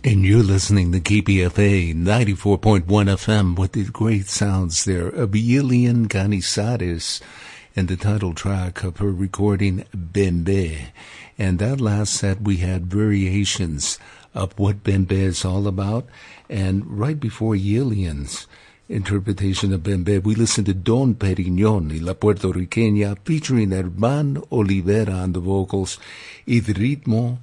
And you're listening to KPFA 94.1 FM with the great sounds there of Yilian Canizares and the title track of her recording Bembe. And that last set we had variations of what Bembe is all about. And right before Yilian's interpretation of Bembe, we listened to Don Perignon y La Puertorriqueña featuring Herman Olivera on the vocals, y Ritmo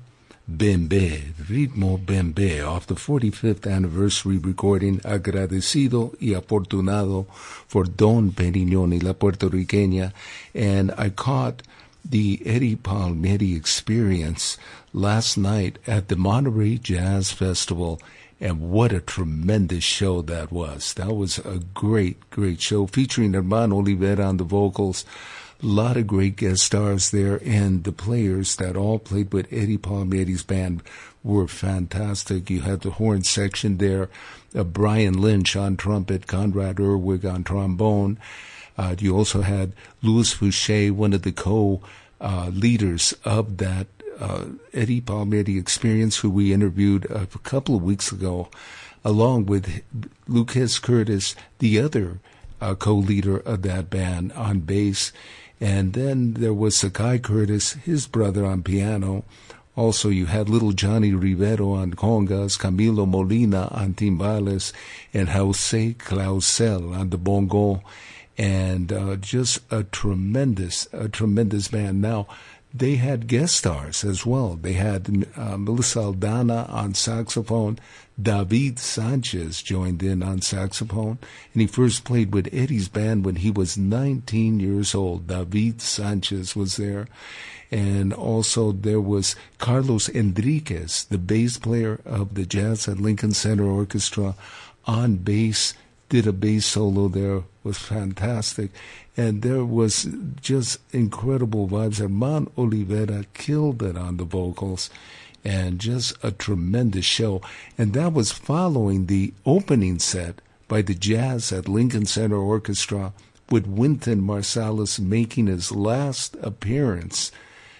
Bembe, off the 45th anniversary recording Agradecido y Afortunado for Don Perignon y La Puertorriqueña. And I caught the Eddie Palmieri experience last night at the Monterey Jazz Festival, and what a tremendous show that was. That was a great show featuring Herman Olivera on the vocals. A lot of great guest stars there, and the players that all played with Eddie Palmieri's band were fantastic. You had the horn section there, Brian Lynch on trumpet, Conrad Erwig on trombone. You also had Louis Fouché, one of the co-leaders of that Eddie Palmieri experience, who we interviewed a couple of weeks ago, along with Lucas Curtis, the other co-leader of that band, on bass. And then there was Sakai Curtis, his brother, on piano. Also, you had little Johnny Rivero on congas, Camilo Molina on timbales, and Jose Clausel on the bongo. And just a tremendous band. Now, they had guest stars as well. They had Melissa Aldana on saxophone. David Sanchez joined in on saxophone. And he first played with Eddie's band when he was 19 years old. David Sanchez was there. And also there was Carlos Enriquez, the bass player of the Jazz at Lincoln Center Orchestra, on bass. Did a bass solo there, was fantastic. And there was just incredible vibes. Herman Olivera killed it on the vocals, and just a tremendous show. And that was following the opening set by the Jazz at Lincoln Center Orchestra, with Wynton Marsalis making his last appearance,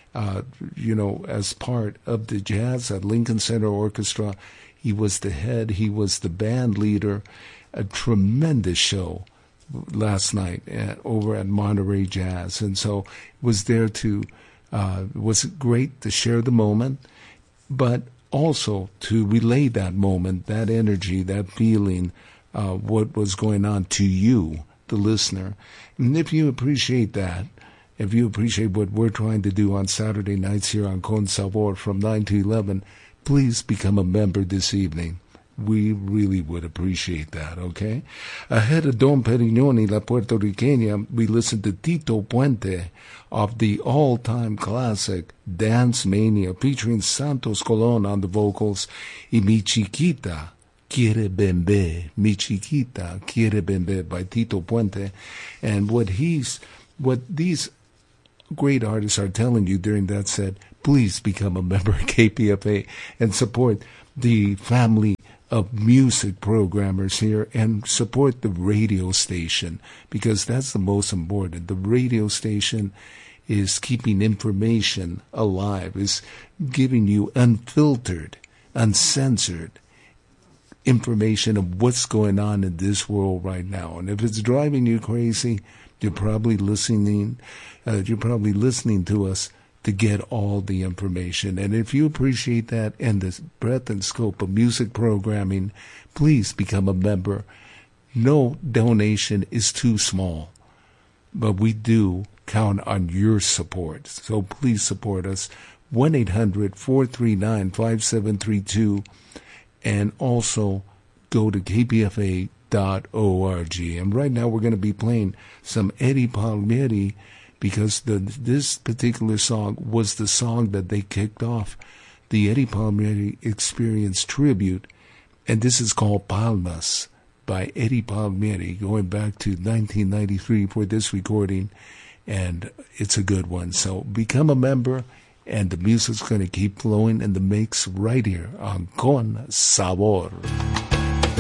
as part of the Jazz at Lincoln Center Orchestra. He was the head, he was the band leader. A tremendous show last night over at Monterey Jazz. And so it was there it was great to share the moment, but also to relay that moment, that energy, that feeling, what was going on to you, the listener. And if you appreciate that, if you appreciate what we're trying to do on Saturday nights here on Con Sabor from 9 to 11, please become a member this evening. We really would appreciate that, okay? Ahead of Don Perignon y La Puertorriqueña, we listened to Tito Puente of the all-time classic Dance Mania, featuring Santos Colon on the vocals, y Mi Chiquita Quiere Bembe, Mi Chiquita Quiere Bembe by Tito Puente. And what these great artists are telling you during that set, please become a member of KPFA and support the family of music programmers here, and support the radio station, because that's the most important. The radio station is keeping information alive, is giving you unfiltered, uncensored information of what's going on in this world right now. And if it's driving you crazy, you're probably listening to us to get all the information. And if you appreciate that and the breadth and scope of music programming, please become a member. No donation is too small, but we do count on your support. So please support us. 1-800-439-5732, and also go to kpfa.org. And right now we're going to be playing some Eddie Palmieri, because this particular song was the song that they kicked off the Eddie Palmieri Experience tribute. And this is called Palmas by Eddie Palmieri, going back to 1993 for this recording. And it's a good one. So become a member, and the music's going to keep flowing in the mix right here on Con Sabor.